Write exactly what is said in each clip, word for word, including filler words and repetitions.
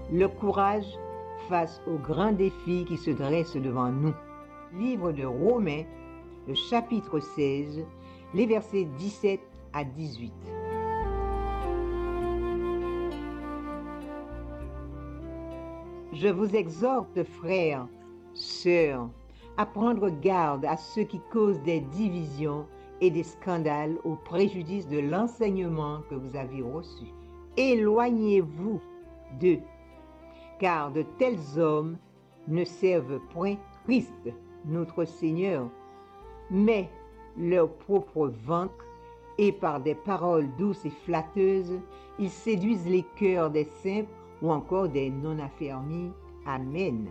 le courage face aux grands défis qui se dressent devant nous. Livre de Romains, le chapitre seize, les versets dix-sept à dix-huit. Je vous exhorte, frères, sœurs, à prendre garde à ceux qui causent des divisions et des scandales au préjudice de l'enseignement que vous avez reçu. Éloignez-vous d'eux, car de tels hommes ne servent point Christ, notre Seigneur, mais leur propre ventre, et par des paroles douces et flatteuses, ils séduisent les cœurs des simples ou encore des non-affermis. Amen.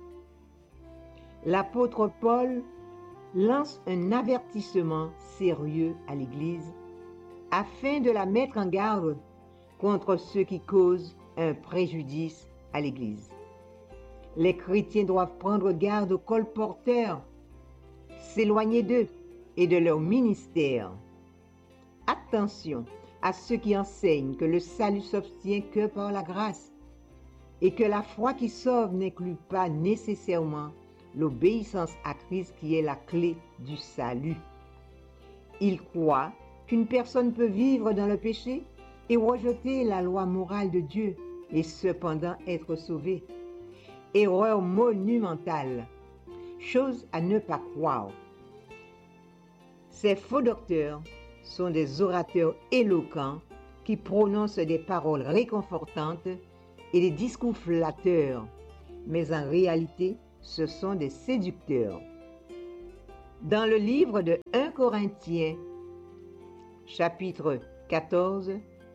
L'apôtre Paul lance un avertissement sérieux à l'Église afin de la mettre en garde contre ceux qui causent un préjudice à l'Église. Les chrétiens doivent prendre garde aux colporteurs, s'éloigner d'eux et de leur ministère. Attention à ceux qui enseignent que le salut s'obtient que par la grâce et que la foi qui sauve n'inclut pas nécessairement l'obéissance à Christ qui est la clé du salut. Ils croient qu'une personne peut vivre dans le péché et rejeter la loi morale de Dieu et cependant être sauvée. Erreur monumentale, chose à ne pas croire. Ces faux docteurs sont des orateurs éloquents qui prononcent des paroles réconfortantes et des discours flatteurs, mais en réalité, ce sont des séducteurs. Dans le livre de premier Corinthiens, chapitre quatorze,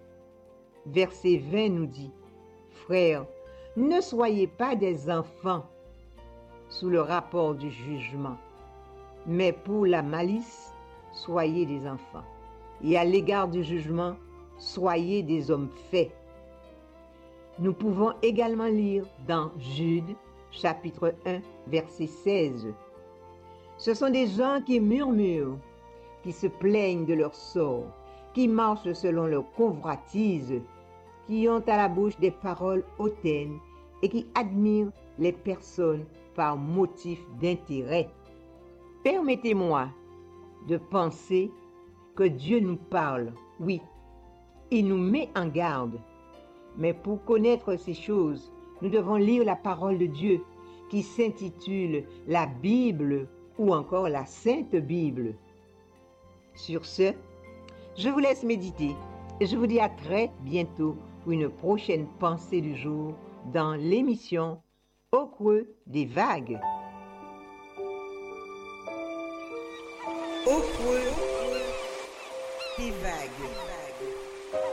verset vingt nous dit, « Frères, ne soyez pas des enfants sous le rapport du jugement, mais pour la malice, soyez des enfants. Et à l'égard du jugement, soyez des hommes faits. » Nous pouvons également lire dans Jude, chapitre un, verset seize. Ce sont des gens qui murmurent, qui se plaignent de leur sort, qui marchent selon leur convoitise, qui ont à la bouche des paroles hautaines et qui admirent les personnes par motif d'intérêt. Permettez-moi de penser que Dieu nous parle, oui, il nous met en garde. Mais pour connaître ces choses, nous devons lire la parole de Dieu qui s'intitule la Bible ou encore la Sainte Bible. Sur ce, je vous laisse méditer et je vous dis à très bientôt pour une prochaine pensée du jour dans l'émission Au creux des vagues. Au creux des vagues.